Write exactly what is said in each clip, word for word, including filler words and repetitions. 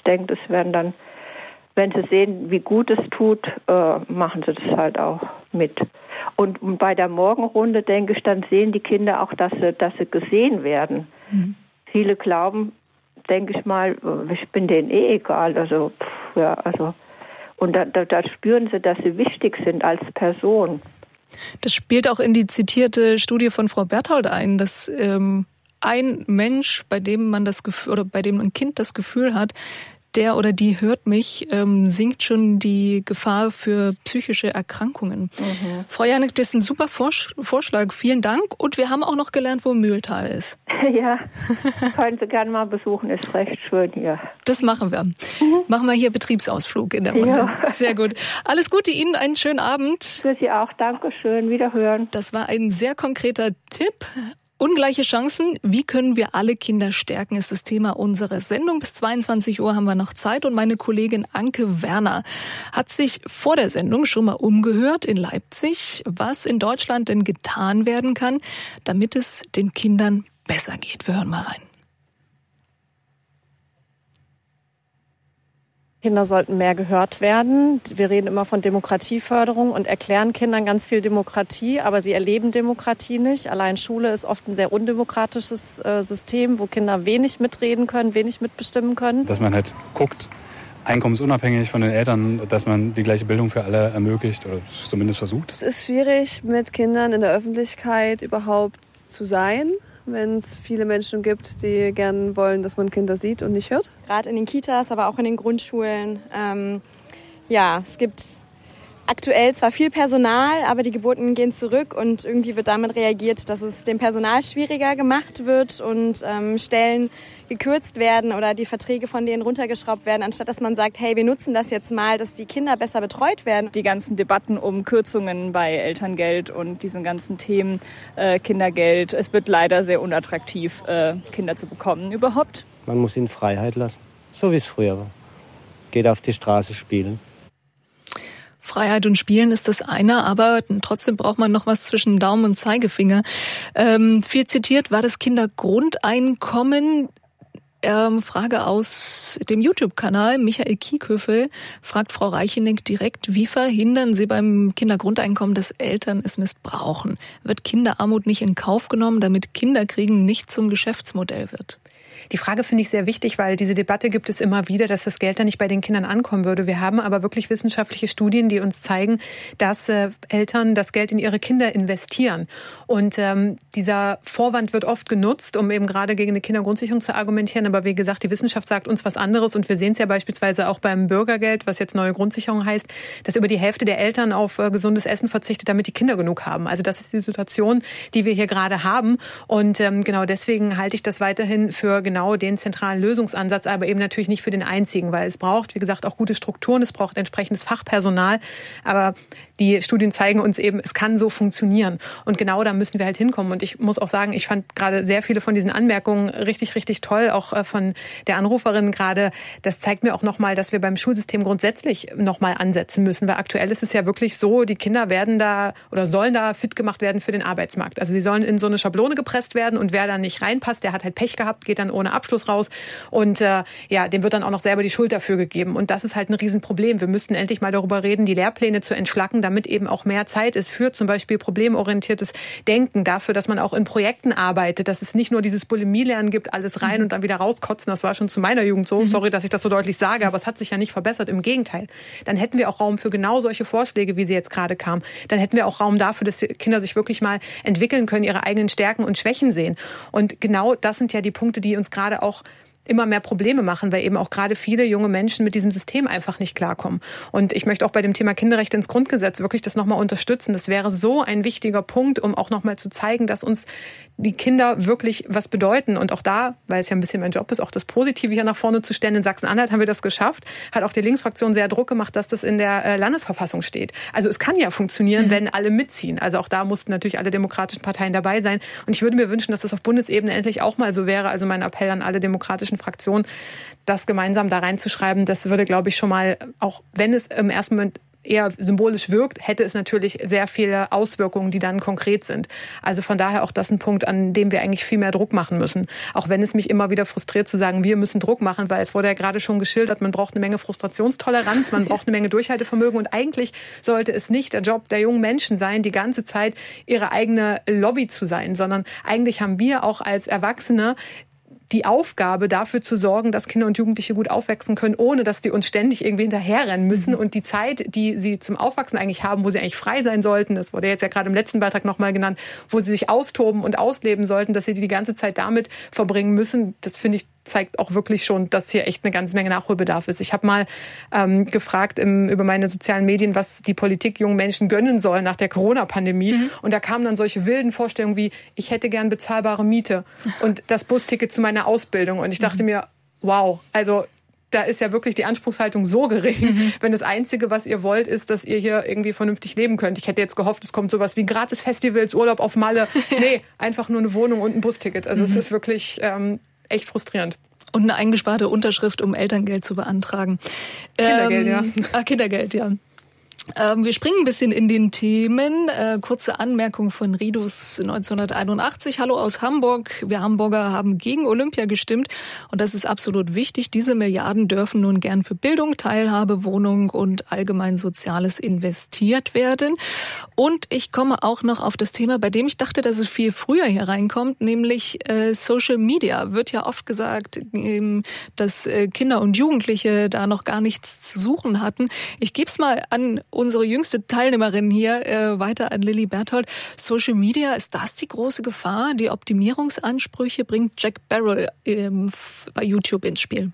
ich denke, das werden dann, wenn sie sehen, wie gut es tut, äh, machen sie das halt auch mit. Und, und bei der Morgenrunde, denke ich, dann sehen die Kinder auch, dass sie, dass sie gesehen werden. Mhm. Viele glauben, denke ich mal, ich bin denen eh egal. Also, pff, ja, also, und da, da, da spüren sie, dass sie wichtig sind als Person. Das spielt auch in die zitierte Studie von Frau Berthold ein, dass ähm, ein Mensch, bei dem man das Gefühl oder bei dem ein Kind das Gefühl hat, der oder die hört mich, ähm, sinkt schon die Gefahr für psychische Erkrankungen. Mhm. Frau Janek, das ist ein super Vorsch- Vorschlag. Vielen Dank. Und wir haben auch noch gelernt, wo Mühltal ist. Ja, können Sie gerne mal besuchen. Ist recht schön hier. Das machen wir. Mhm. Machen wir hier Betriebsausflug in der Runde. Ja. Sehr gut. Alles Gute Ihnen, einen schönen Abend. Für Sie auch. Dankeschön. Wiederhören. Das war ein sehr konkreter Tipp. Ungleiche Chancen, wie können wir alle Kinder stärken, ist das Thema unserer Sendung. Bis zweiundzwanzig Uhr haben wir noch Zeit und meine Kollegin Anke Werner hat sich vor der Sendung schon mal umgehört in Leipzig, was in Deutschland denn getan werden kann, damit es den Kindern besser geht. Wir hören mal rein. Kinder sollten mehr gehört werden. Wir reden immer von Demokratieförderung und erklären Kindern ganz viel Demokratie, aber sie erleben Demokratie nicht. Allein Schule ist oft ein sehr undemokratisches äh, System, wo Kinder wenig mitreden können, wenig mitbestimmen können. Dass man halt guckt, einkommensunabhängig von den Eltern, dass man die gleiche Bildung für alle ermöglicht oder zumindest versucht. Es ist schwierig, mit Kindern in der Öffentlichkeit überhaupt zu sein, wenn es viele Menschen gibt, die gerne wollen, dass man Kinder sieht und nicht hört. Gerade in den Kitas, aber auch in den Grundschulen. Ähm, ja, es gibt aktuell zwar viel Personal, aber die Geburten gehen zurück und irgendwie wird damit reagiert, dass es dem Personal schwieriger gemacht wird und ähm, Stellen gekürzt werden oder die Verträge von denen runtergeschraubt werden, anstatt dass man sagt, hey, wir nutzen das jetzt mal, dass die Kinder besser betreut werden. Die ganzen Debatten um Kürzungen bei Elterngeld und diesen ganzen Themen, äh, Kindergeld, es wird leider sehr unattraktiv, äh, Kinder zu bekommen überhaupt. Man muss ihnen Freiheit lassen, so wie es früher war. Geht auf die Straße spielen. Freiheit und Spielen ist das eine, aber trotzdem braucht man noch was zwischen Daumen und Zeigefinger. Ähm, viel zitiert war das Kindergrundeinkommen. Ähm, Frage aus dem YouTube-Kanal. Michael Kiekhöfel fragt Frau Reicheneck direkt, wie verhindern Sie beim Kindergrundeinkommen, dass Eltern es missbrauchen? Wird Kinderarmut nicht in Kauf genommen, damit Kinderkriegen nicht zum Geschäftsmodell wird? Die Frage finde ich sehr wichtig, weil diese Debatte gibt es immer wieder, dass das Geld dann nicht bei den Kindern ankommen würde. Wir haben aber wirklich wissenschaftliche Studien, die uns zeigen, dass äh, Eltern das Geld in ihre Kinder investieren. Und ähm, dieser Vorwand wird oft genutzt, um eben gerade gegen eine Kindergrundsicherung zu argumentieren. Aber wie gesagt, die Wissenschaft sagt uns was anderes. Und wir sehen es ja beispielsweise auch beim Bürgergeld, was jetzt neue Grundsicherung heißt, dass über die Hälfte der Eltern auf äh, gesundes Essen verzichtet, damit die Kinder genug haben. Also das ist die Situation, die wir hier gerade haben. Und ähm, genau deswegen halte ich das weiterhin für genau den zentralen Lösungsansatz, aber eben natürlich nicht für den einzigen, weil es braucht, wie gesagt, auch gute Strukturen, es braucht entsprechendes Fachpersonal, aber die Studien zeigen uns eben, es kann so funktionieren und genau da müssen wir halt hinkommen und ich muss auch sagen, ich fand gerade sehr viele von diesen Anmerkungen richtig, richtig toll, auch von der Anruferin gerade, das zeigt mir auch nochmal, dass wir beim Schulsystem grundsätzlich nochmal ansetzen müssen, weil aktuell ist es ja wirklich so, die Kinder werden da oder sollen da fit gemacht werden für den Arbeitsmarkt, also sie sollen in so eine Schablone gepresst werden und wer da nicht reinpasst, der hat halt Pech gehabt, geht dann ohne Abschluss raus und äh, ja, dem wird dann auch noch selber die Schuld dafür gegeben. Und das ist halt ein Riesenproblem. Wir müssten endlich mal darüber reden, die Lehrpläne zu entschlacken, damit eben auch mehr Zeit ist für zum Beispiel problemorientiertes Denken, dafür, dass man auch in Projekten arbeitet, dass es nicht nur dieses Bulimie-Lernen gibt, alles rein mhm. und dann wieder rauskotzen. Das war schon zu meiner Jugend so. Mhm. Sorry, dass ich das so deutlich sage, aber es hat sich ja nicht verbessert. Im Gegenteil. Dann hätten wir auch Raum für genau solche Vorschläge, wie sie jetzt gerade kamen. Dann hätten wir auch Raum dafür, dass Kinder sich wirklich mal entwickeln können, ihre eigenen Stärken und Schwächen sehen. Und genau das sind ja die Punkte, die uns gerade auch immer mehr Probleme machen, weil eben auch gerade viele junge Menschen mit diesem System einfach nicht klarkommen. Und ich möchte auch bei dem Thema Kinderrechte ins Grundgesetz wirklich das nochmal unterstützen. Das wäre so ein wichtiger Punkt, um auch nochmal zu zeigen, dass uns die Kinder wirklich was bedeuten. Und auch da, weil es ja ein bisschen mein Job ist, auch das Positive hier nach vorne zu stellen. In Sachsen-Anhalt haben wir das geschafft. Hat auch die Linksfraktion sehr Druck gemacht, dass das in der Landesverfassung steht. Also es kann ja funktionieren, mhm. wenn alle mitziehen. Also auch da mussten natürlich alle demokratischen Parteien dabei sein. Und ich würde mir wünschen, dass das auf Bundesebene endlich auch mal so wäre. Also mein Appell an alle demokratischen Fraktionen, das gemeinsam da reinzuschreiben, das würde, glaube ich, schon mal, auch wenn es im ersten Moment eher symbolisch wirkt, hätte es natürlich sehr viele Auswirkungen, die dann konkret sind. Also von daher auch das ein Punkt, an dem wir eigentlich viel mehr Druck machen müssen. Auch wenn es mich immer wieder frustriert zu sagen, wir müssen Druck machen, weil es wurde ja gerade schon geschildert, man braucht eine Menge Frustrationstoleranz, man braucht eine Menge Durchhaltevermögen und eigentlich sollte es nicht der Job der jungen Menschen sein, die ganze Zeit ihre eigene Lobby zu sein, sondern eigentlich haben wir auch als Erwachsene die Aufgabe, dafür zu sorgen, dass Kinder und Jugendliche gut aufwachsen können, ohne dass die uns ständig irgendwie hinterherrennen müssen. Und die Zeit, die sie zum Aufwachsen eigentlich haben, wo sie eigentlich frei sein sollten, das wurde jetzt ja gerade im letzten Beitrag nochmal genannt, wo sie sich austoben und ausleben sollten, dass sie die ganze Zeit damit verbringen müssen, das finde ich, zeigt auch wirklich schon, dass hier echt eine ganze Menge Nachholbedarf ist. Ich habe mal ähm, gefragt im, über meine sozialen Medien, was die Politik jungen Menschen gönnen soll nach der Corona-Pandemie. Mhm. Und da kamen dann solche wilden Vorstellungen wie, ich hätte gern bezahlbare Miete und das Busticket zu meiner Ausbildung. Und ich dachte mhm. mir, wow, also da ist ja wirklich die Anspruchshaltung so gering, mhm. wenn das Einzige, was ihr wollt, ist, dass ihr hier irgendwie vernünftig leben könnt. Ich hätte jetzt gehofft, es kommt sowas wie Gratis-Festivals, Urlaub auf Malle. Nee, einfach nur eine Wohnung und ein Busticket. Also mhm. es ist wirklich ähm, echt frustrierend. Und eine eingesparte Unterschrift, um Elterngeld zu beantragen. Kindergeld, ähm, ja. Ah, Kindergeld, ja. Ähm, wir springen ein bisschen in den Themen. Äh, kurze Anmerkung von Ridus neunzehnhunderteinundachtzig. Hallo aus Hamburg. Wir Hamburger haben gegen Olympia gestimmt. Und das ist absolut wichtig. Diese Milliarden dürfen nun gern für Bildung, Teilhabe, Wohnung und allgemein Soziales investiert werden. Und ich komme auch noch auf das Thema, bei dem ich dachte, dass es viel früher hier reinkommt, nämlich äh, Social Media. Wird ja oft gesagt, ähm, dass äh, Kinder und Jugendliche da noch gar nichts zu suchen hatten. Ich gebe es mal an unsere jüngste Teilnehmerin hier äh, weiter an Lilly Berthold. Social Media, ist das die große Gefahr? Die Optimierungsansprüche bringt Jack Barrel ähm, bei YouTube ins Spiel.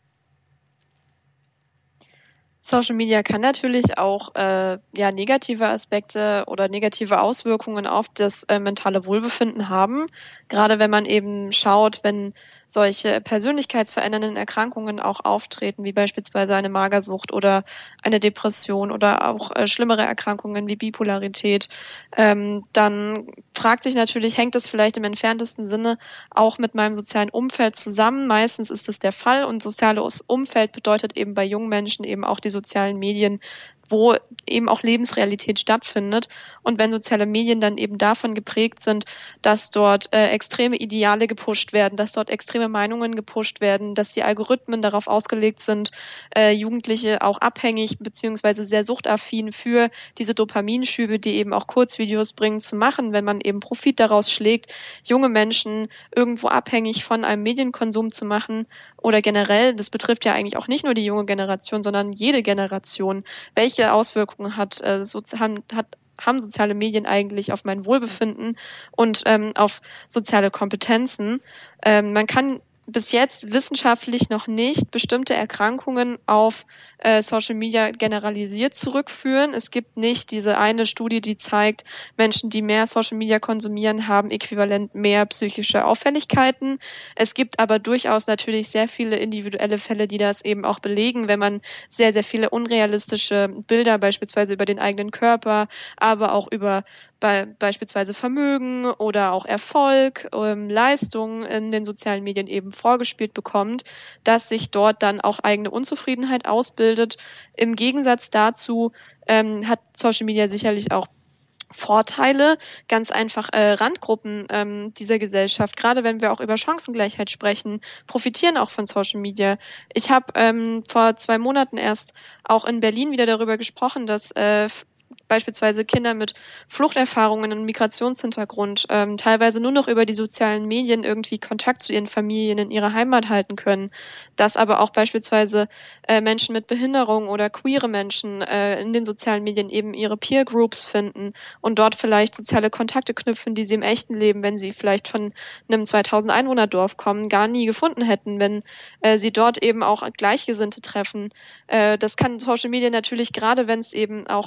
Social Media kann natürlich auch äh, ja, negative Aspekte oder negative Auswirkungen auf das äh, mentale Wohlbefinden haben. Gerade wenn man eben schaut, wenn solche persönlichkeitsverändernden Erkrankungen auch auftreten, wie beispielsweise eine Magersucht oder eine Depression oder auch äh, schlimmere Erkrankungen wie Bipolarität, ähm, dann fragt sich natürlich, hängt das vielleicht im entferntesten Sinne auch mit meinem sozialen Umfeld zusammen? Meistens ist es der Fall und soziales Umfeld bedeutet eben bei jungen Menschen eben auch die sozialen Medien, wo eben auch Lebensrealität stattfindet. Und wenn soziale Medien dann eben davon geprägt sind, dass dort äh, extreme Ideale gepusht werden, dass dort extreme Meinungen gepusht werden, dass die Algorithmen darauf ausgelegt sind, äh, Jugendliche auch abhängig beziehungsweise sehr suchtaffin für diese Dopaminschübe, die eben auch Kurzvideos bringen, zu machen, wenn man eben Profit daraus schlägt, junge Menschen irgendwo abhängig von einem Medienkonsum zu machen oder generell, das betrifft ja eigentlich auch nicht nur die junge Generation, sondern jede Generation. Welche Auswirkungen hat, äh, so, haben, hat, haben soziale Medien eigentlich auf mein Wohlbefinden und ähm, auf soziale Kompetenzen? Ähm, man kann bis jetzt wissenschaftlich noch nicht bestimmte Erkrankungen auf äh, Social Media generalisiert zurückführen. Es gibt nicht diese eine Studie, die zeigt, Menschen, die mehr Social Media konsumieren, haben äquivalent mehr psychische Auffälligkeiten. Es gibt aber durchaus natürlich sehr viele individuelle Fälle, die das eben auch belegen, wenn man sehr, sehr viele unrealistische Bilder beispielsweise über den eigenen Körper, aber auch über Be- beispielsweise Vermögen oder auch Erfolg, ähm, Leistung in den sozialen Medien eben vorgespielt bekommt, dass sich dort dann auch eigene Unzufriedenheit ausbildet. Im Gegensatz dazu ähm, hat Social Media sicherlich auch Vorteile, ganz einfach äh, Randgruppen ähm, dieser Gesellschaft, gerade wenn wir auch über Chancengleichheit sprechen, profitieren auch von Social Media. Ich habe ähm, vor zwei Monaten erst auch in Berlin wieder darüber gesprochen, dass äh, beispielsweise Kinder mit Fluchterfahrungen und Migrationshintergrund ähm, teilweise nur noch über die sozialen Medien irgendwie Kontakt zu ihren Familien in ihrer Heimat halten können. Dass aber auch beispielsweise äh, Menschen mit Behinderung oder queere Menschen äh, in den sozialen Medien eben ihre Peer Groups finden und dort vielleicht soziale Kontakte knüpfen, die sie im echten Leben, wenn sie vielleicht von einem zweitausend Einwohner Dorf kommen, gar nie gefunden hätten, wenn äh, sie dort eben auch Gleichgesinnte treffen. Äh, das kann Social Media natürlich, gerade wenn es eben auch, wenn man wieder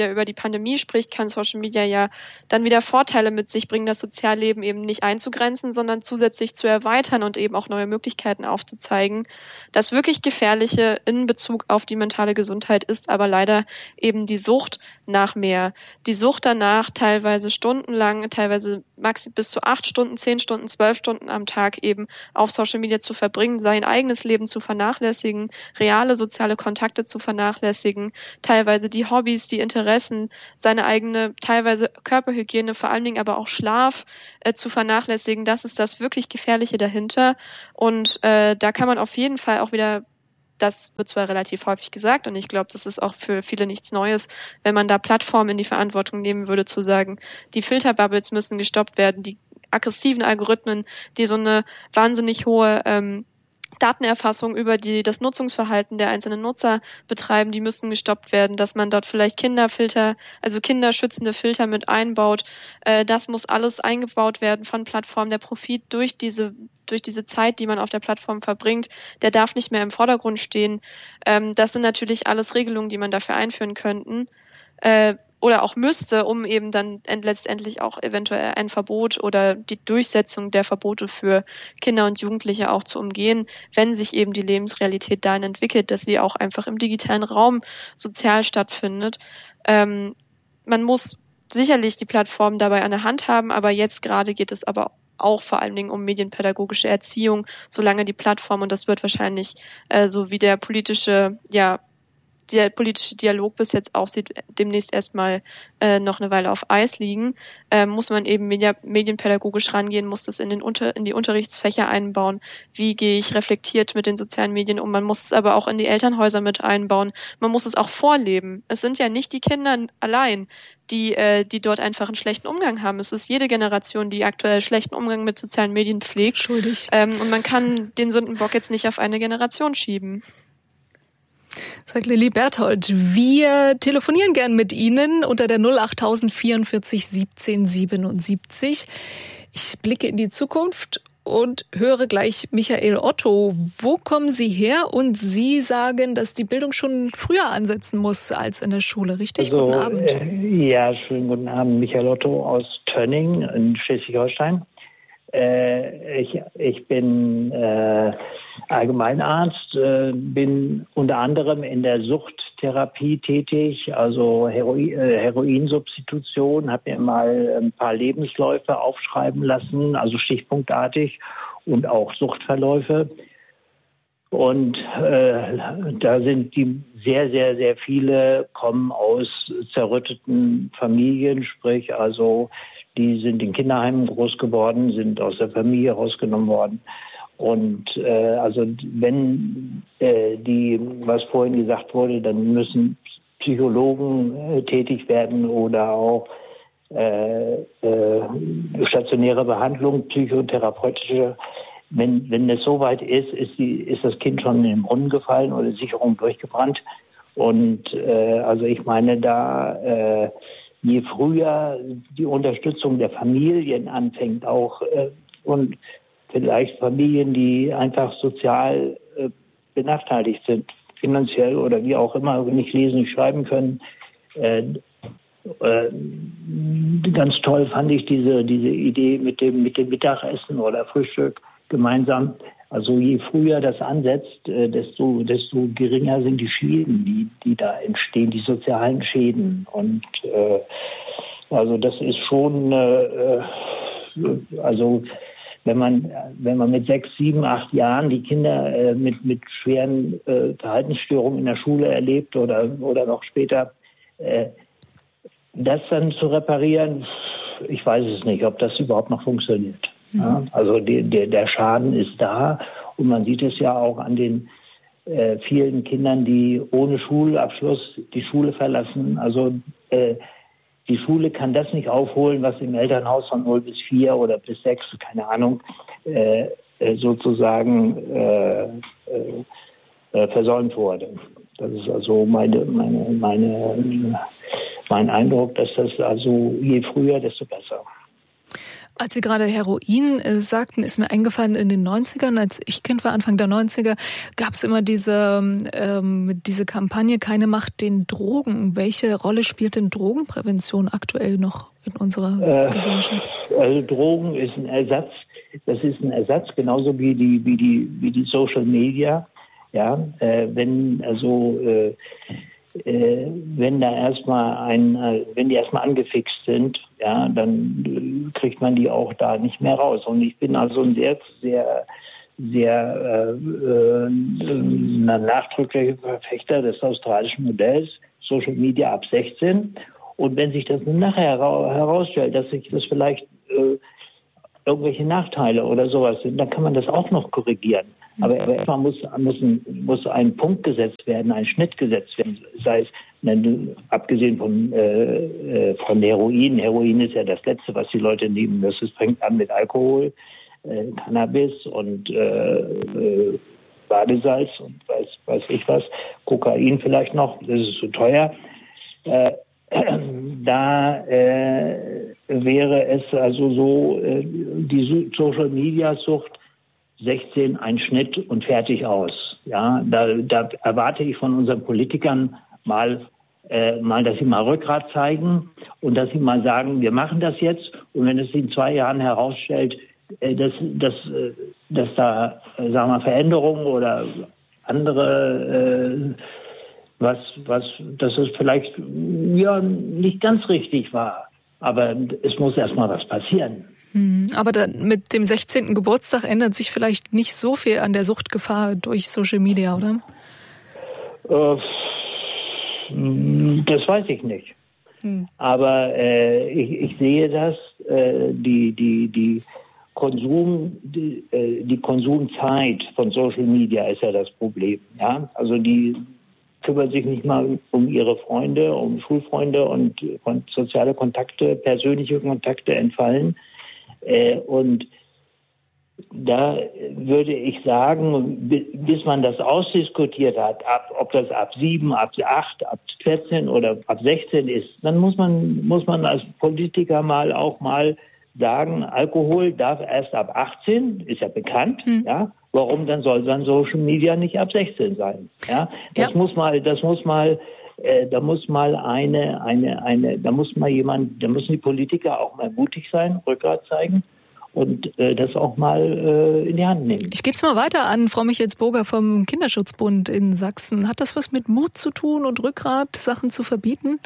wieder über die Pandemie spricht, kann Social Media ja dann wieder Vorteile mit sich bringen, das Sozialleben eben nicht einzugrenzen, sondern zusätzlich zu erweitern und eben auch neue Möglichkeiten aufzuzeigen. Das wirklich Gefährliche in Bezug auf die mentale Gesundheit ist aber leider eben die Sucht nach mehr. Die Sucht danach, teilweise stundenlang, teilweise max bis zu acht Stunden, zehn Stunden, zwölf Stunden am Tag eben auf Social Media zu verbringen, sein eigenes Leben zu vernachlässigen, reale soziale Kontakte zu vernachlässigen, teilweise die Hobbys, die Interessen, seine eigene teilweise Körperhygiene, vor allen Dingen aber auch Schlaf äh, zu vernachlässigen. Das ist das wirklich Gefährliche dahinter. Und äh, da kann man auf jeden Fall auch wieder, das wird zwar relativ häufig gesagt und ich glaube, das ist auch für viele nichts Neues, wenn man da Plattformen in die Verantwortung nehmen würde, zu sagen, die Filterbubbles müssen gestoppt werden, die aggressiven Algorithmen, die so eine wahnsinnig hohe ähm, Datenerfassung über die, das Nutzungsverhalten der einzelnen Nutzer betreiben, die müssen gestoppt werden, dass man dort vielleicht Kinderfilter, also kinderschützende Filter mit einbaut. Äh, das muss alles eingebaut werden von Plattformen. Der Profit durch diese, durch diese Zeit, die man auf der Plattform verbringt, der darf nicht mehr im Vordergrund stehen. Ähm, das sind natürlich alles Regelungen, die man dafür einführen könnten. Äh, oder auch müsste, um eben dann letztendlich auch eventuell ein Verbot oder die Durchsetzung der Verbote für Kinder und Jugendliche auch zu umgehen, wenn sich eben die Lebensrealität dahin entwickelt, dass sie auch einfach im digitalen Raum sozial stattfindet. Ähm, man muss sicherlich die Plattform dabei an der Hand haben, aber jetzt gerade geht es aber auch vor allen Dingen um medienpädagogische Erziehung, solange die Plattform, und das wird wahrscheinlich äh, so wie der politische, ja, der politische Dialog bis jetzt aussieht, demnächst erstmal äh, noch eine Weile auf Eis liegen, äh, muss man eben media, medienpädagogisch rangehen, muss das in, den Unter, in die Unterrichtsfächer einbauen. Wie gehe ich reflektiert mit den sozialen Medien um? Man muss es aber auch in die Elternhäuser mit einbauen. Man muss es auch vorleben. Es sind ja nicht die Kinder allein, die, äh, die dort einfach einen schlechten Umgang haben. Es ist jede Generation, die aktuell schlechten Umgang mit sozialen Medien pflegt. Schuldig. Ähm, und man kann den Sündenbock jetzt nicht auf eine Generation schieben. Sagt Lilly Berthold. Wir telefonieren gern mit Ihnen unter der null acht tausend vierundvierzig siebzehn siebenundsiebzig. Ich blicke in die Zukunft und höre gleich Michael Otto. Wo kommen Sie her? Und Sie sagen, dass die Bildung schon früher ansetzen muss als in der Schule, richtig? Also, guten Abend. Äh, ja, schönen guten Abend. Michael Otto aus Tönning in Schleswig-Holstein. Äh, ich, ich bin äh, Allgemeinarzt, äh, bin unter anderem in der Suchttherapie tätig, also Heroin, äh, Heroinsubstitution, habe mir mal ein paar Lebensläufe aufschreiben lassen, also stichpunktartig und auch Suchtverläufe. Und äh, da sind die sehr, sehr, sehr viele kommen aus zerrütteten Familien, sprich also die sind in Kinderheimen groß geworden, sind aus der Familie rausgenommen worden. Und äh, also wenn äh, die, was vorhin gesagt wurde, dann müssen Psychologen äh, tätig werden oder auch äh, äh, stationäre Behandlung, psychotherapeutische. Wenn wenn es soweit ist, ist die ist das Kind schon in den Brunnen gefallen oder Sicherung durchgebrannt. Und äh, also ich meine da äh, je früher die Unterstützung der Familien anfängt, auch äh, und vielleicht Familien, die einfach sozial äh, benachteiligt sind, finanziell oder wie auch immer, nicht lesen, nicht schreiben können. Äh, äh, ganz toll fand ich diese diese Idee mit dem mit dem Mittagessen oder Frühstück gemeinsam. Also je früher das ansetzt, äh, desto desto geringer sind die Schäden, die die da entstehen, die sozialen Schäden. Und äh, also das ist schon äh, also wenn man wenn man mit sechs, sieben, acht Jahren die Kinder äh, mit mit schweren äh, Verhaltensstörungen in der Schule erlebt oder oder noch später, äh, das dann zu reparieren, ich weiß es nicht, ob das überhaupt noch funktioniert. Mhm. Ja, also die, der der Schaden ist da und man sieht es ja auch an den äh, vielen Kindern, die ohne Schulabschluss die Schule verlassen. Also äh, die Schule kann das nicht aufholen, was im Elternhaus von null bis vier oder bis sechs, keine Ahnung, äh, sozusagen äh, äh, versäumt wurde. Das ist also meine, meine, meine, mein Eindruck, dass das also je früher, desto besser. Als Sie gerade Heroin äh, sagten, ist mir eingefallen, in den neunzigern, als ich Kind war, Anfang der neunziger, gab es immer diese, ähm, diese Kampagne Keine Macht den Drogen. Welche Rolle spielt denn Drogenprävention aktuell noch in unserer äh, Gesellschaft? Also Drogen ist ein Ersatz. Das ist ein Ersatz, genauso wie die, wie die, wie die Social Media. Ja, äh, wenn also äh, äh, wenn da erstmal ein, äh, wenn die erstmal angefixt sind, ja, dann äh, kriegt man die auch da nicht mehr raus. Und ich bin also ein sehr, sehr, sehr äh, äh, nachdrücklicher Verfechter des australischen Modells, Social Media ab sechzehn. Und wenn sich das nachher herausstellt, dass sich das vielleicht äh, irgendwelche Nachteile oder sowas sind, dann kann man das auch noch korrigieren. Aber, aber erstmal muss, muss, ein, muss ein Punkt gesetzt werden, ein Schnitt gesetzt werden, sei es, ne, abgesehen von, äh, von Heroin. Heroin ist ja das Letzte, was die Leute nehmen müssen. Es fängt an mit Alkohol, äh, Cannabis und äh, äh, Badesalz und weiß, weiß ich was, Kokain vielleicht noch, das ist zu teuer. Äh, Da äh, wäre es also so, äh, die Social-Media-Sucht sechzehn, ein Schnitt und fertig aus. Ja, da, da erwarte ich von unseren Politikern mal, äh, mal, dass sie mal Rückgrat zeigen und dass sie mal sagen, wir machen das jetzt. Und wenn es sich in zwei Jahren herausstellt, äh, dass, dass, äh, dass da, äh, sagen wir, Veränderungen oder andere äh, was, was, dass es vielleicht ja nicht ganz richtig war. Aber es muss erst mal was passieren. Aber dann mit dem sechzehnten Geburtstag ändert sich vielleicht nicht so viel an der Suchtgefahr durch Social Media, oder? Äh, das weiß ich nicht. Hm. Aber äh, ich, ich sehe das, äh, die, die, die Konsum, die, äh, die Konsumzeit von Social Media ist ja das Problem. Ja, also die kümmern sich nicht mal um ihre Freunde, um Schulfreunde und soziale Kontakte, persönliche Kontakte entfallen. Äh, und da würde ich sagen, bis man das ausdiskutiert hat, ab, ob das ab sieben, ab acht, ab vierzehn oder ab sechzehn ist, dann muss man, muss man als Politiker mal auch mal sagen, Alkohol darf erst ab achtzehn, ist ja bekannt, hm. ja. Warum dann soll dann Social Media nicht ab sechzehn sein? Ja, das ja. muss mal, das muss mal, äh, da muss mal eine, eine, eine, da muss mal jemand, da müssen die Politiker auch mal mutig sein, Rückgrat zeigen und äh, das auch mal äh, in die Hand nehmen. Ich gebe es mal weiter an Frau Michelsburger vom Kinderschutzbund in Sachsen. Hat das was mit Mut zu tun und Rückgrat, Sachen zu verbieten?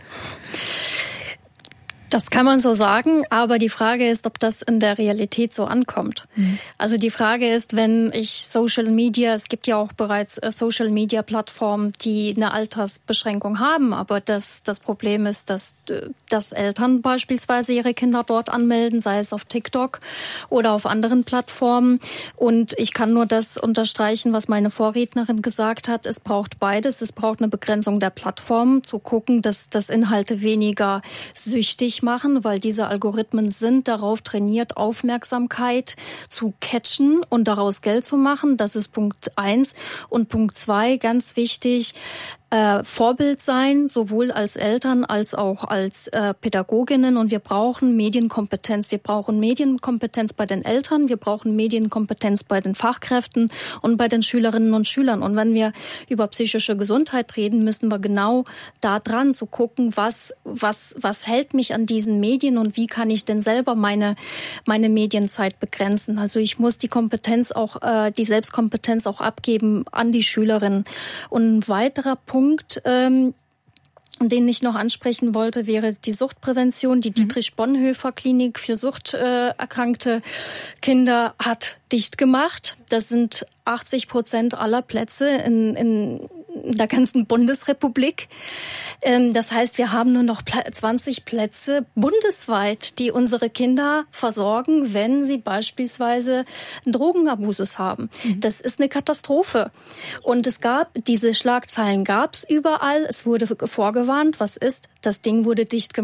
Das kann man so sagen, aber die Frage ist, ob das in der Realität so ankommt. Mhm. Also die Frage ist, wenn ich Social Media, es gibt ja auch bereits Social Media Plattformen, die eine Altersbeschränkung haben, aber das, das Problem ist, dass, dass Eltern beispielsweise ihre Kinder dort anmelden, sei es auf TikTok oder auf anderen Plattformen. Und ich kann nur das unterstreichen, was meine Vorrednerin gesagt hat. Es braucht beides. Es braucht eine Begrenzung der Plattformen, zu gucken, dass, dass Inhalte weniger süchtig machen, weil diese Algorithmen sind darauf trainiert, Aufmerksamkeit zu catchen und daraus Geld zu machen. Das ist Punkt eins. Und Punkt zwei, ganz wichtig, äh, Vorbild sein, sowohl als Eltern als auch als äh, Pädagoginnen. Und wir brauchen Medienkompetenz. Wir brauchen Medienkompetenz bei den Eltern, wir brauchen Medienkompetenz bei den Fachkräften und bei den Schülerinnen und Schülern. Und wenn wir über psychische Gesundheit reden, müssen wir genau da dran zu gucken, was, was, was hält mich an diesen Medien und wie kann ich denn selber meine, meine Medienzeit begrenzen. Also ich muss die Kompetenz auch, äh, die Selbstkompetenz auch abgeben an die Schülerinnen. Und ein weiterer Punkt, ähm, den ich noch ansprechen wollte, wäre die Suchtprävention. Die Dietrich-Bonhoeffer-Klinik für suchterkrankte Kinder hat dicht gemacht. Das sind achtzig Prozent aller Plätze in, in der ganzen Bundesrepublik. Das heißt, wir haben nur noch zwanzig Plätze bundesweit, die unsere Kinder versorgen, wenn sie beispielsweise einen Drogenabusus haben. Mhm. Das ist eine Katastrophe. Und es gab, diese Schlagzeilen gab es überall. Es wurde vorgewarnt, was ist? Das Ding wurde dicht gemacht.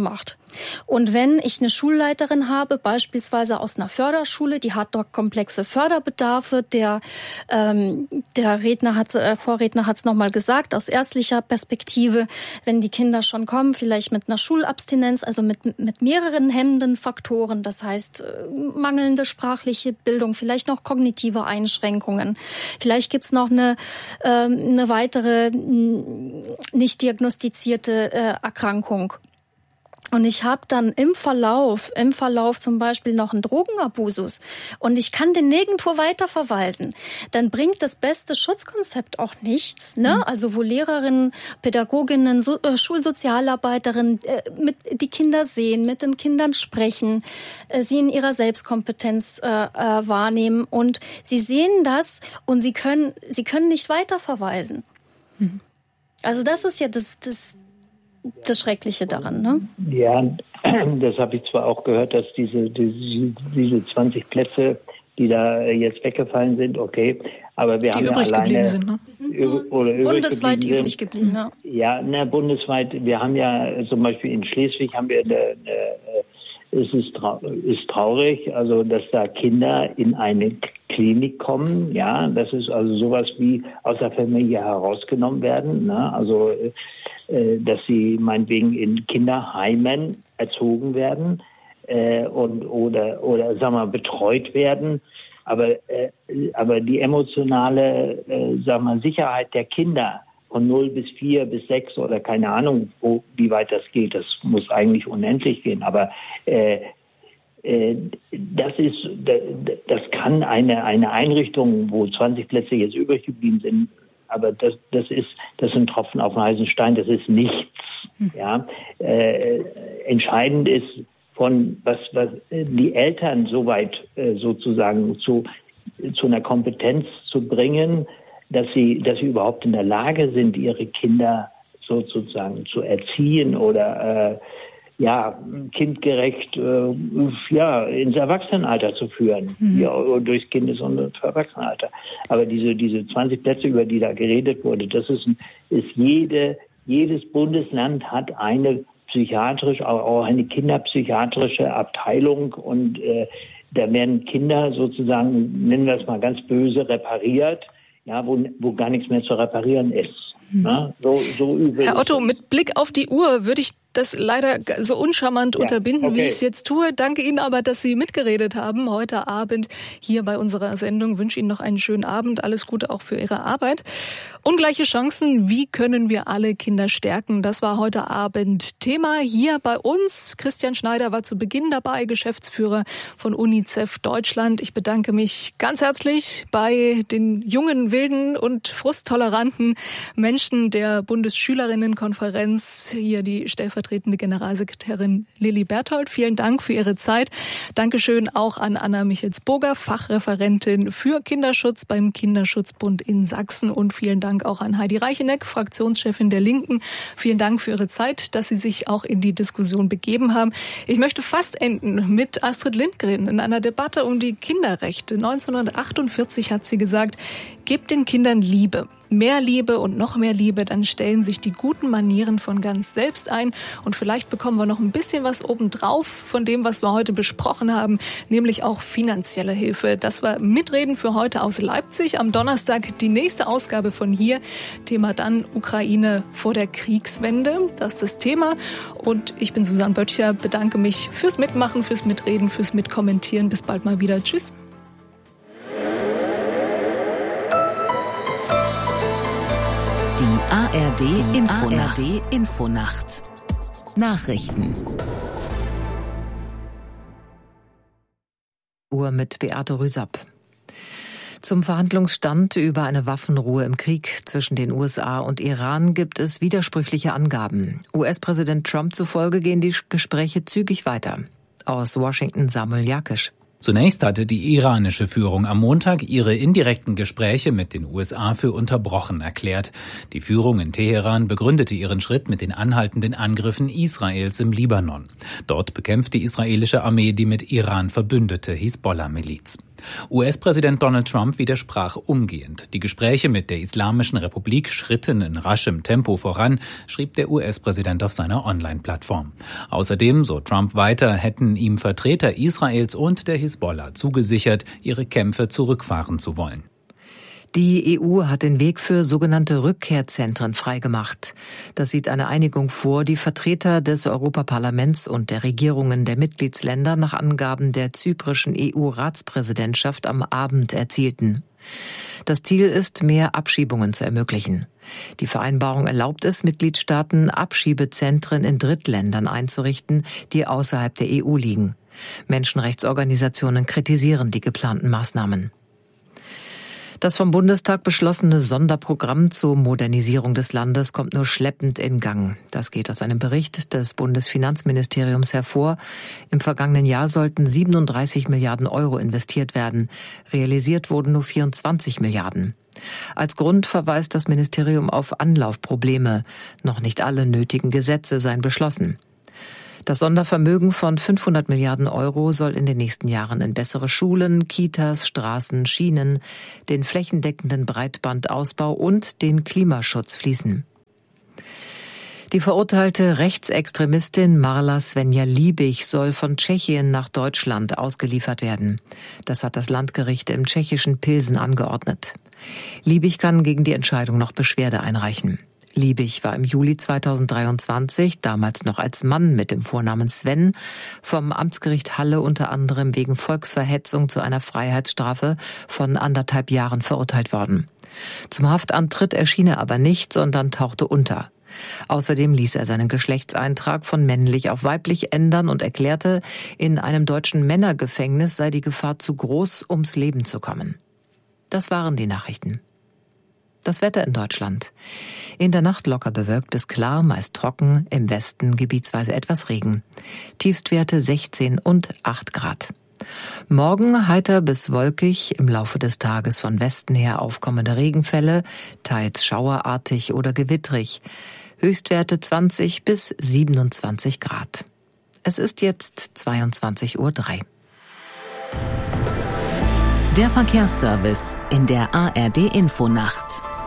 Und wenn ich eine Schulleiterin habe, beispielsweise aus einer Förderschule, die hat dort komplexe Förderbedarfe, der, ähm, der Redner hat, äh, Vorredner hat es nochmal gesagt, aus ärztlicher Perspektive, wenn die Kinder schon kommen, vielleicht mit einer Schulabstinenz, also mit, mit mehreren hemmenden Faktoren, das heißt äh, mangelnde sprachliche Bildung, vielleicht noch kognitive Einschränkungen, vielleicht gibt's noch eine, äh, eine weitere nicht diagnostizierte äh, Erkrankung. Und ich habe dann im Verlauf, im Verlauf zum Beispiel noch einen Drogenabusus und ich kann den nirgendwo weiterverweisen, dann bringt das beste Schutzkonzept auch nichts, ne? Mhm. Also wo Lehrerinnen, Pädagoginnen, so, äh, Schulsozialarbeiterinnen äh, mit die Kinder sehen, mit den Kindern sprechen, äh, sie in ihrer Selbstkompetenz äh, äh, wahrnehmen und sie sehen das und sie können, sie können nicht weiterverweisen. Mhm. Also das ist ja das, das Das Schreckliche daran, ne? Ja, das habe ich zwar auch gehört, dass diese, diese, diese zwanzig Plätze, die da jetzt weggefallen sind, okay, aber wir die haben ja alleine... Sind, ne? Die sind üb- oder bundesweit übrig, übrig geblieben, ja. Ja, na, bundesweit, wir haben ja zum Beispiel in Schleswig haben wir eine, eine es ist, trau- ist traurig, also dass da Kinder in eine Klinik kommen, ja, das ist also sowas wie aus der Familie herausgenommen werden, ne? Also äh, dass sie meinetwegen in Kinderheimen erzogen werden äh, und oder oder sagen wir betreut werden, aber äh, aber die emotionale äh, sagen wir Sicherheit der Kinder von null bis vier bis sechs oder keine Ahnung, wo, wie weit das geht. Das muss eigentlich unendlich gehen. Aber äh, äh, das ist, das kann eine eine Einrichtung, wo zwanzig Plätze jetzt übrig geblieben sind. Aber das das ist das sind Tropfen auf den heißen Stein. Das ist nichts. Hm. Ja, äh, entscheidend ist von was was die Eltern soweit äh, sozusagen zu zu einer Kompetenz zu bringen, dass sie, dass sie überhaupt in der Lage sind, ihre Kinder sozusagen zu erziehen oder äh, ja kindgerecht äh, ja ins Erwachsenenalter zu führen, mhm. ja, durchs Kindes- und Erwachsenenalter. Aber diese diese zwanzig Plätze, über die da geredet wurde, das ist ist jede jedes Bundesland hat eine psychiatrisch auch eine kinderpsychiatrische Abteilung und äh, da werden Kinder sozusagen, nennen wir es mal ganz böse, repariert. Ja, wo, wo gar nichts mehr zu reparieren ist. Hm. Na, so, so übel. Herr Otto, mit Blick auf die Uhr würde ich das leider so uncharmant ja, unterbinden, okay. wie ich es jetzt tue. Danke Ihnen aber, dass Sie mitgeredet haben heute Abend hier bei unserer Sendung. Ich wünsche Ihnen noch einen schönen Abend. Alles Gute auch für Ihre Arbeit. Ungleiche Chancen. Wie können wir alle Kinder stärken? Das war heute Abend Thema hier bei uns. Christian Schneider war zu Beginn dabei, Geschäftsführer von UNICEF Deutschland. Ich bedanke mich ganz herzlich bei den jungen, wilden und frusttoleranten Menschen der Bundesschülerinnenkonferenz. Hier die Stellvertretende stellvertretende Generalsekretärin Lilly Berthold. Vielen Dank für Ihre Zeit. Dankeschön auch an Anna Michels-Boger, Fachreferentin für Kinderschutz beim Kinderschutzbund in Sachsen. Und vielen Dank auch an Heidi Reicheneck, Fraktionschefin der Linken. Vielen Dank für Ihre Zeit, dass Sie sich auch in die Diskussion begeben haben. Ich möchte fast enden mit Astrid Lindgren in einer Debatte um die Kinderrechte. neunzehnhundertachtundvierzig hat sie gesagt, gebt den Kindern Liebe. Mehr Liebe und noch mehr Liebe, dann stellen sich die guten Manieren von ganz selbst ein. Und vielleicht bekommen wir noch ein bisschen was obendrauf von dem, was wir heute besprochen haben, nämlich auch finanzielle Hilfe. Das war Mitreden für heute aus Leipzig. Am Donnerstag die nächste Ausgabe von hier. Thema dann Ukraine vor der Kriegswende. Das ist das Thema. Und ich bin Susanne Böttcher, bedanke mich fürs Mitmachen, fürs Mitreden, fürs Mitkommentieren. Bis bald mal wieder. Tschüss. Die A R D Infonacht. A R D Infonacht. Nachrichten. Uhr mit Beate Rüsapp. Zum Verhandlungsstand über eine Waffenruhe im Krieg zwischen den U S A und Iran gibt es widersprüchliche Angaben. U S-Präsident Trump zufolge gehen die Gespräche zügig weiter. Aus Washington Samuel Jakisch. Zunächst hatte die iranische Führung am Montag ihre indirekten Gespräche mit den U S A für unterbrochen erklärt. Die Führung in Teheran begründete ihren Schritt mit den anhaltenden Angriffen Israels im Libanon. Dort bekämpft die israelische Armee die mit Iran verbündete Hisbollah-Miliz. U S-Präsident Donald Trump widersprach umgehend. Die Gespräche mit der Islamischen Republik schritten in raschem Tempo voran, schrieb der U S-Präsident auf seiner Online-Plattform. Außerdem, so Trump weiter, hätten ihm Vertreter Israels und der Hisbollah zugesichert, ihre Kämpfe zurückfahren zu wollen. Die E U hat den Weg für sogenannte Rückkehrzentren freigemacht. Das sieht eine Einigung vor, die Vertreter des Europaparlaments und der Regierungen der Mitgliedsländer nach Angaben der zyprischen E U-Ratspräsidentschaft am Abend erzielten. Das Ziel ist, mehr Abschiebungen zu ermöglichen. Die Vereinbarung erlaubt es, Mitgliedstaaten Abschiebezentren in Drittländern einzurichten, die außerhalb der E U liegen. Menschenrechtsorganisationen kritisieren die geplanten Maßnahmen. Das vom Bundestag beschlossene Sonderprogramm zur Modernisierung des Landes kommt nur schleppend in Gang. Das geht aus einem Bericht des Bundesfinanzministeriums hervor. Im vergangenen Jahr sollten siebenunddreißig Milliarden Euro investiert werden. Realisiert wurden nur vierundzwanzig Milliarden. Als Grund verweist das Ministerium auf Anlaufprobleme. Noch nicht alle nötigen Gesetze seien beschlossen. Das Sondervermögen von fünfhundert Milliarden Euro soll in den nächsten Jahren in bessere Schulen, Kitas, Straßen, Schienen, den flächendeckenden Breitbandausbau und den Klimaschutz fließen. Die verurteilte Rechtsextremistin Marla Svenja-Liebig soll von Tschechien nach Deutschland ausgeliefert werden. Das hat das Landgericht im tschechischen Pilsen angeordnet. Liebig kann gegen die Entscheidung noch Beschwerde einreichen. Liebig war im Juli zweitausenddreiundzwanzig, damals noch als Mann mit dem Vornamen Sven, vom Amtsgericht Halle unter anderem wegen Volksverhetzung zu einer Freiheitsstrafe von anderthalb Jahren verurteilt worden. Zum Haftantritt erschien er aber nicht, sondern tauchte unter. Außerdem ließ er seinen Geschlechtseintrag von männlich auf weiblich ändern und erklärte, in einem deutschen Männergefängnis sei die Gefahr zu groß, ums Leben zu kommen. Das waren die Nachrichten. Das Wetter in Deutschland. In der Nacht locker bewölkt bis klar, meist trocken, im Westen gebietsweise etwas Regen. Tiefstwerte sechzehn und acht Grad. Morgen heiter bis wolkig, im Laufe des Tages von Westen her aufkommende Regenfälle, teils schauerartig oder gewittrig. Höchstwerte zwanzig bis siebenundzwanzig Grad. Es ist jetzt zweiundzwanzig Uhr drei. Der Verkehrsservice in der A R D-Infonacht.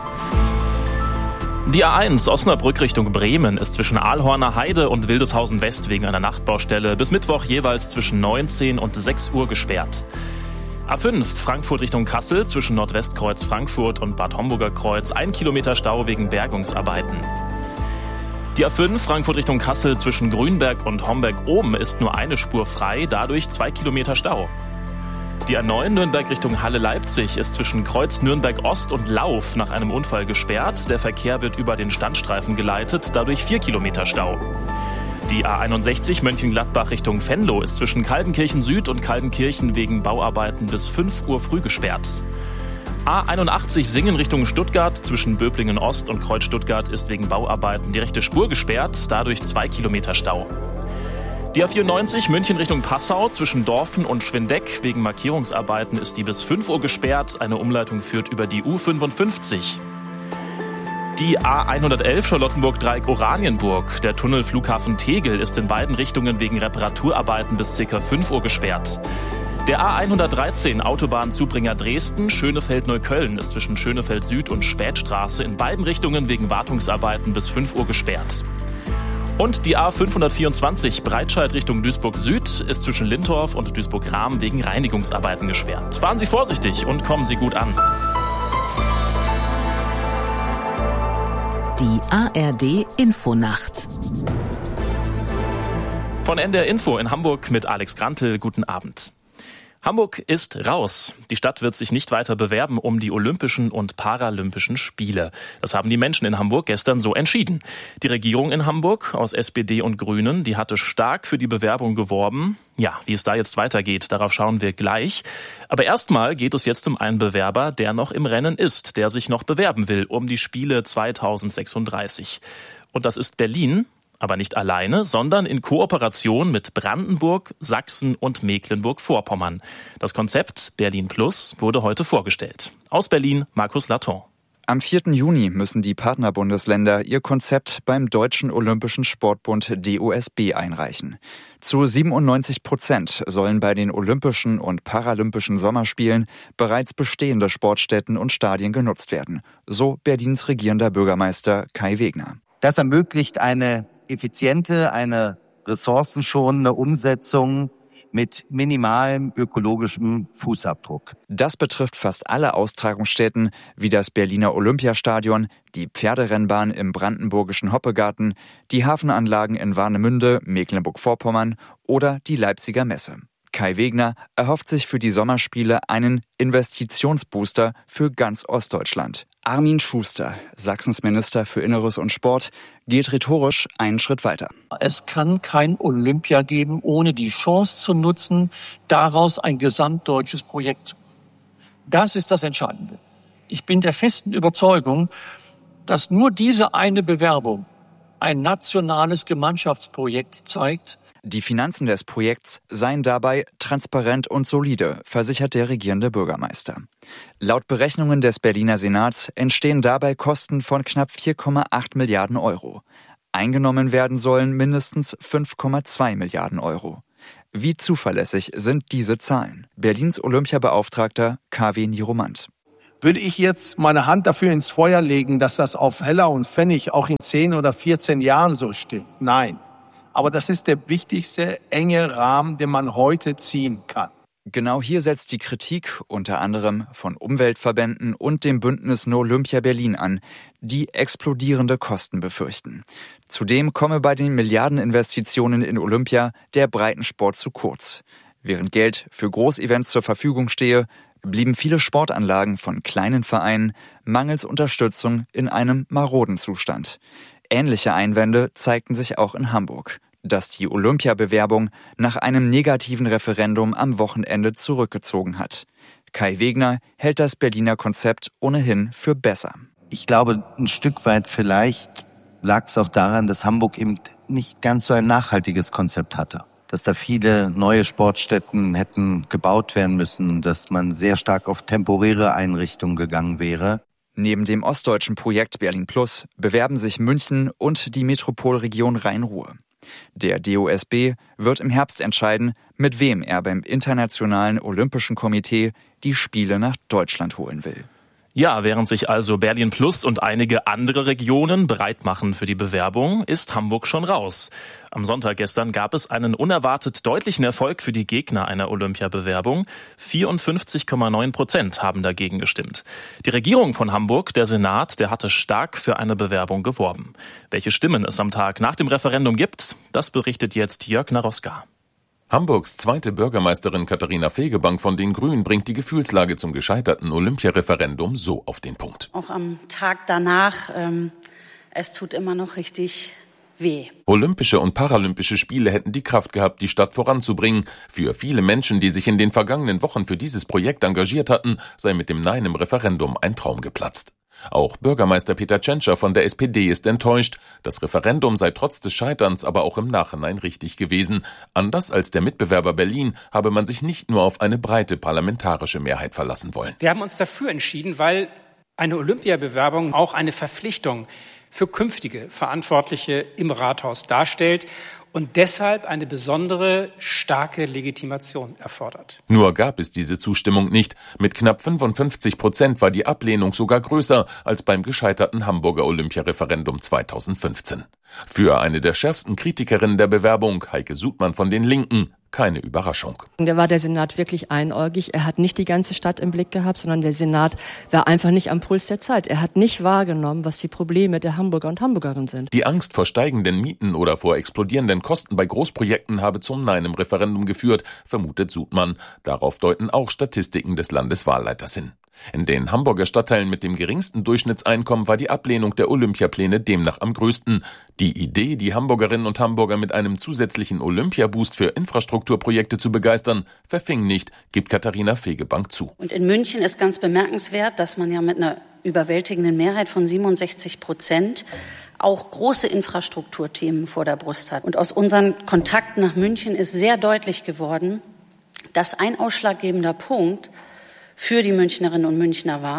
Die A eins Osnabrück Richtung Bremen ist zwischen Aalhorner Heide und Wildeshausen West wegen einer Nachtbaustelle bis Mittwoch jeweils zwischen neunzehn und sechs Uhr gesperrt. A fünf Frankfurt Richtung Kassel zwischen Nordwestkreuz Frankfurt und Bad Homburger Kreuz ein Kilometer Stau wegen Bergungsarbeiten. Die A fünf Frankfurt Richtung Kassel zwischen Grünberg und Homberg-Oben ist nur eine Spur frei, dadurch zwei Kilometer Stau. Die A neun Nürnberg Richtung Halle-Leipzig ist zwischen Kreuz Nürnberg-Ost und Lauf nach einem Unfall gesperrt. Der Verkehr wird über den Standstreifen geleitet, dadurch vier Kilometer Stau. Die A einundsechzig Mönchengladbach Richtung Venlo ist zwischen Kaldenkirchen Süd und Kaldenkirchen wegen Bauarbeiten bis fünf Uhr früh gesperrt. A einundachtzig Singen Richtung Stuttgart zwischen Böblingen Ost und Kreuz Stuttgart ist wegen Bauarbeiten die rechte Spur gesperrt, dadurch zwei Kilometer Stau. Die A vierundneunzig München Richtung Passau zwischen Dorfen und Schwindeck wegen Markierungsarbeiten ist die bis fünf Uhr gesperrt. Eine Umleitung führt über die U fünfundfünfzig. Die A hundertelf Charlottenburg-Dreieck Oranienburg. Der Tunnel Flughafen Tegel ist in beiden Richtungen wegen Reparaturarbeiten bis ca. fünf Uhr gesperrt. Der A hundertdreizehn Autobahnzubringer Dresden Schönefeld-Neukölln ist zwischen Schönefeld Süd und Spätstraße in beiden Richtungen wegen Wartungsarbeiten bis fünf Uhr gesperrt. Und die A fünfhundertvierundzwanzig Breitscheid Richtung Duisburg Süd ist zwischen Lintorf und Duisburg-Rahm wegen Reinigungsarbeiten gesperrt. Fahren Sie vorsichtig und kommen Sie gut an. Die A R D-Infonacht. Von N D R Info in Hamburg mit Alex Grantel. Guten Abend. Hamburg ist raus. Die Stadt wird sich nicht weiter bewerben um die Olympischen und Paralympischen Spiele. Das haben die Menschen in Hamburg gestern so entschieden. Die Regierung in Hamburg aus S P D und Grünen, die hatte stark für die Bewerbung geworben. Ja, wie es da jetzt weitergeht, darauf schauen wir gleich. Aber erstmal geht es jetzt um einen Bewerber, der noch im Rennen ist, der sich noch bewerben will um die Spiele zweitausendsechsunddreißig. Und das ist Berlin. Aber nicht alleine, sondern in Kooperation mit Brandenburg, Sachsen und Mecklenburg-Vorpommern. Das Konzept Berlin Plus wurde heute vorgestellt. Aus Berlin, Markus Laton. Am vierten Juni müssen die Partnerbundesländer ihr Konzept beim Deutschen Olympischen Sportbund D O S B einreichen. Zu siebenundneunzig Prozent sollen bei den Olympischen und Paralympischen Sommerspielen bereits bestehende Sportstätten und Stadien genutzt werden, so Berlins regierender Bürgermeister Kai Wegner. Das ermöglicht eine effiziente, eine ressourcenschonende Umsetzung mit minimalem ökologischem Fußabdruck. Das betrifft fast alle Austragungsstätten, wie das Berliner Olympiastadion, die Pferderennbahn im brandenburgischen Hoppegarten, die Hafenanlagen in Warnemünde, Mecklenburg-Vorpommern oder die Leipziger Messe. Kai Wegner erhofft sich für die Sommerspiele einen Investitionsbooster für ganz Ostdeutschland. Armin Schuster, Sachsens Minister für Inneres und Sport, geht rhetorisch einen Schritt weiter. Es kann kein Olympia geben, ohne die Chance zu nutzen, daraus ein gesamtdeutsches Projekt zu machen. Das ist das Entscheidende. Ich bin der festen Überzeugung, dass nur diese eine Bewerbung ein nationales Gemeinschaftsprojekt zeigt. Die Finanzen des Projekts seien dabei transparent und solide, versichert der regierende Bürgermeister. Laut Berechnungen des Berliner Senats entstehen dabei Kosten von knapp vier Komma acht Milliarden Euro. Eingenommen werden sollen mindestens fünf Komma zwei Milliarden Euro. Wie zuverlässig sind diese Zahlen? Berlins Olympiabeauftragter K W Niromant. Würde ich jetzt meine Hand dafür ins Feuer legen, dass das auf Heller und Pfennig auch in zehn oder vierzehn Jahren so stimmt? Nein. Aber das ist der wichtigste enge Rahmen, den man heute ziehen kann. Genau hier setzt die Kritik unter anderem von Umweltverbänden und dem Bündnis No Olympia Berlin an, die explodierende Kosten befürchten. Zudem komme bei den Milliardeninvestitionen in Olympia der Breitensport zu kurz. Während Geld für Großevents zur Verfügung stehe, blieben viele Sportanlagen von kleinen Vereinen mangels Unterstützung in einem maroden Zustand. Ähnliche Einwände zeigten sich auch in Hamburg, das die Olympiabewerbung nach einem negativen Referendum am Wochenende zurückgezogen hat. Kai Wegner hält das Berliner Konzept ohnehin für besser. Ich glaube, ein Stück weit vielleicht lag es auch daran, dass Hamburg eben nicht ganz so ein nachhaltiges Konzept hatte. Dass da viele neue Sportstätten hätten gebaut werden müssen, dass man sehr stark auf temporäre Einrichtungen gegangen wäre. Neben dem ostdeutschen Projekt Berlin Plus bewerben sich München und die Metropolregion Rhein-Ruhr. Der D O S B wird im Herbst entscheiden, mit wem er beim Internationalen Olympischen Komitee die Spiele nach Deutschland holen will. Ja, während sich also Berlin Plus und einige andere Regionen bereit machen für die Bewerbung, ist Hamburg schon raus. Am Sonntag gestern gab es einen unerwartet deutlichen Erfolg für die Gegner einer Olympiabewerbung. vierundfünfzig Komma neun Prozent haben dagegen gestimmt. Die Regierung von Hamburg, der Senat, der hatte stark für eine Bewerbung geworben. Welche Stimmen es am Tag nach dem Referendum gibt, das berichtet jetzt Jörg Naroska. Hamburgs zweite Bürgermeisterin Katharina Fegebank von den Grünen bringt die Gefühlslage zum gescheiterten Olympiareferendum so auf den Punkt. Auch am Tag danach, ähm, es tut immer noch richtig weh. Olympische und Paralympische Spiele hätten die Kraft gehabt, die Stadt voranzubringen. Für viele Menschen, die sich in den vergangenen Wochen für dieses Projekt engagiert hatten, sei mit dem Nein im Referendum ein Traum geplatzt. Auch Bürgermeister Peter Tschentscher von der S P D ist enttäuscht. Das Referendum sei trotz des Scheiterns aber auch im Nachhinein richtig gewesen. Anders als der Mitbewerber Berlin habe man sich nicht nur auf eine breite parlamentarische Mehrheit verlassen wollen. Wir haben uns dafür entschieden, weil eine Olympiabewerbung auch eine Verpflichtung für künftige Verantwortliche im Rathaus darstellt und deshalb eine besondere starke Legitimation erfordert. Nur gab es diese Zustimmung nicht. Mit knapp fünfundfünfzig Prozent war die Ablehnung sogar größer als beim gescheiterten Hamburger Olympiareferendum zweitausendfünfzehn. Für eine der schärfsten Kritikerinnen der Bewerbung, Heike Sudmann von den Linken, keine Überraschung. Da war der Senat wirklich einäugig. Er hat nicht die ganze Stadt im Blick gehabt, sondern der Senat war einfach nicht am Puls der Zeit. Er hat nicht wahrgenommen, was die Probleme der Hamburger und Hamburgerinnen sind. Die Angst vor steigenden Mieten oder vor explodierenden Kosten bei Großprojekten habe zum Nein im Referendum geführt, vermutet Sudmann. Darauf deuten auch Statistiken des Landeswahlleiters hin. In den Hamburger Stadtteilen mit dem geringsten Durchschnittseinkommen war die Ablehnung der Olympiapläne demnach am größten. Die Idee, die Hamburgerinnen und Hamburger mit einem zusätzlichen Olympiaboost für Infrastrukturprojekte zu begeistern, verfing nicht, gibt Katharina Fegebank zu. Und in München ist ganz bemerkenswert, dass man ja mit einer überwältigenden Mehrheit von siebenundsechzig Prozent auch große Infrastrukturthemen vor der Brust hat. Und aus unseren Kontakten nach München ist sehr deutlich geworden, dass ein ausschlaggebender Punkt für die Münchnerinnen und Münchner war,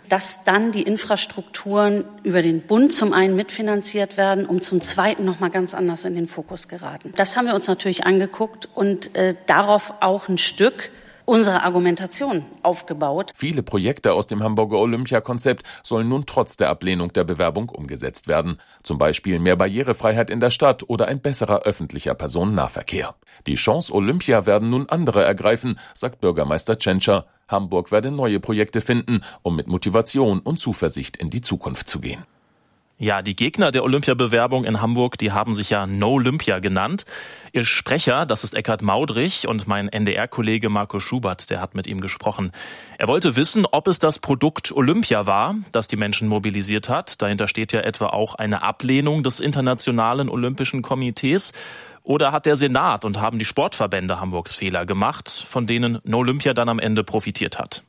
dass dann die Infrastrukturen über den Bund zum einen mitfinanziert werden, um zum zweiten nochmal ganz anders in den Fokus geraten. Das haben wir uns natürlich angeguckt und äh, darauf auch ein Stück unsere Argumentation aufgebaut. Viele Projekte aus dem Hamburger Olympiakonzept sollen nun trotz der Ablehnung der Bewerbung umgesetzt werden. Zum Beispiel mehr Barrierefreiheit in der Stadt oder ein besserer öffentlicher Personennahverkehr. Die Chance Olympia werden nun andere ergreifen, sagt Bürgermeister Tschentscher. Hamburg werde neue Projekte finden, um mit Motivation und Zuversicht in die Zukunft zu gehen. Ja, die Gegner der Olympiabewerbung in Hamburg, die haben sich ja No Olympia genannt. Ihr Sprecher, das ist Eckhard Maudrich, und mein N D R-Kollege Marco Schubert, der hat mit ihm gesprochen. Er wollte wissen, ob es das Produkt Olympia war, das die Menschen mobilisiert hat. Dahinter steht ja etwa auch eine Ablehnung des Internationalen Olympischen Komitees. Oder hat der Senat und haben die Sportverbände Hamburgs Fehler gemacht, von denen No Olympia dann am Ende profitiert hat?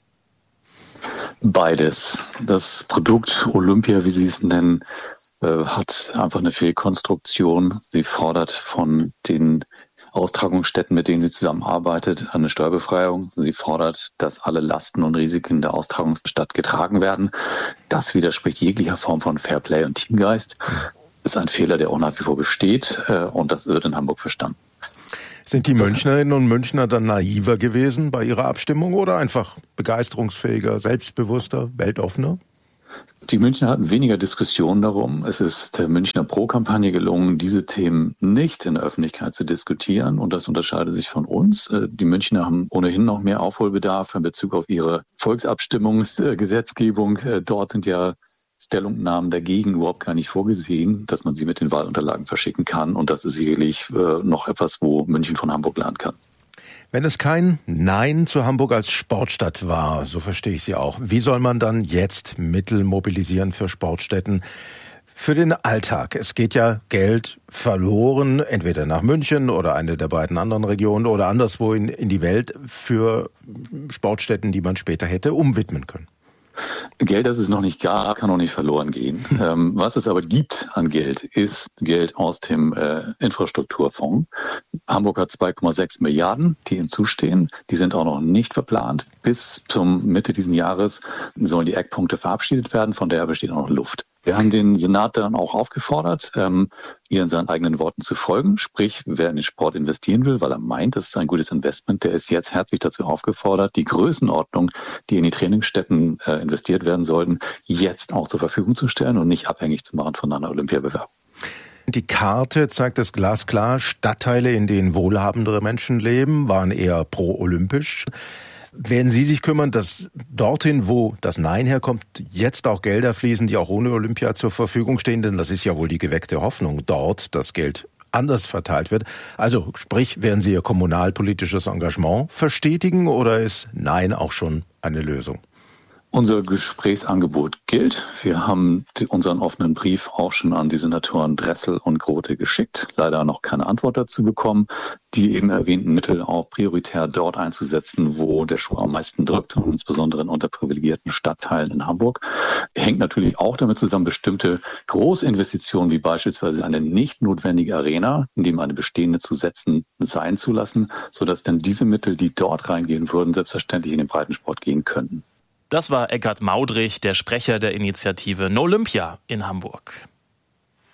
Beides. Das Produkt Olympia, wie Sie es nennen, äh, hat einfach eine Fehlkonstruktion. Sie fordert von den Austragungsstätten, mit denen sie zusammenarbeitet, eine Steuerbefreiung. Sie fordert, dass alle Lasten und Risiken der Austragungsstadt getragen werden. Das widerspricht jeglicher Form von Fairplay und Teamgeist. Das ist ein Fehler, der auch nach wie vor besteht, äh, und das wird in Hamburg verstanden. Sind die Münchnerinnen und Münchner dann naiver gewesen bei ihrer Abstimmung oder einfach begeisterungsfähiger, selbstbewusster, weltoffener? Die Münchner hatten weniger Diskussionen darum. Es ist der Münchner Pro-Kampagne gelungen, diese Themen nicht in der Öffentlichkeit zu diskutieren. Und das unterscheidet sich von uns. Die Münchner haben ohnehin noch mehr Aufholbedarf in Bezug auf ihre Volksabstimmungsgesetzgebung. Dort sind ja Stellungnahmen dagegen überhaupt gar nicht vorgesehen, dass man sie mit den Wahlunterlagen verschicken kann. Und das ist sicherlich äh, noch etwas, wo München von Hamburg lernen kann. Wenn es kein Nein zu Hamburg als Sportstadt war, so verstehe ich Sie auch, wie soll man dann jetzt Mittel mobilisieren für Sportstätten, für den Alltag? Es geht ja Geld verloren, entweder nach München oder eine der beiden anderen Regionen oder anderswo in, in die Welt für Sportstätten, die man später hätte umwidmen können. Geld, das es noch nicht gab, kann auch nicht verloren gehen. Ähm, was es aber gibt an Geld, ist Geld aus dem äh, Infrastrukturfonds. Hamburg hat zwei Komma sechs Milliarden, die ihm zustehen. Die sind auch noch nicht verplant. Bis zum Mitte dieses Jahres sollen die Eckpunkte verabschiedet werden. Von daher besteht auch noch Luft. Wir haben den Senat dann auch aufgefordert, ähm, ihr in seinen eigenen Worten zu folgen. Sprich, wer in den Sport investieren will, weil er meint, das ist ein gutes Investment, der ist jetzt herzlich dazu aufgefordert, die Größenordnung, die in die Trainingsstätten äh, investiert werden sollten, jetzt auch zur Verfügung zu stellen und nicht abhängig zu machen von einer Olympiabewerbung. Die Karte zeigt es glasklar. Stadtteile, in denen wohlhabendere Menschen leben, waren eher pro-olympisch. Werden Sie sich kümmern, dass dorthin, wo das Nein herkommt, jetzt auch Gelder fließen, die auch ohne Olympia zur Verfügung stehen? Denn das ist ja wohl die geweckte Hoffnung, dort das Geld anders verteilt wird. Also sprich, werden Sie Ihr kommunalpolitisches Engagement verstetigen oder ist Nein auch schon eine Lösung? Unser Gesprächsangebot gilt. Wir haben unseren offenen Brief auch schon an die Senatoren Dressel und Grote geschickt. Leider noch keine Antwort dazu bekommen. Die eben erwähnten Mittel auch prioritär dort einzusetzen, wo der Schuh am meisten drückt, und insbesondere in unterprivilegierten Stadtteilen in Hamburg. Hängt natürlich auch damit zusammen, bestimmte Großinvestitionen wie beispielsweise eine nicht notwendige Arena, in dem eine bestehende zu setzen, sein zu lassen, sodass dann diese Mittel, die dort reingehen würden, selbstverständlich in den Breitensport gehen könnten. Das war Eckhard Maudrich, der Sprecher der Initiative No Olympia in Hamburg.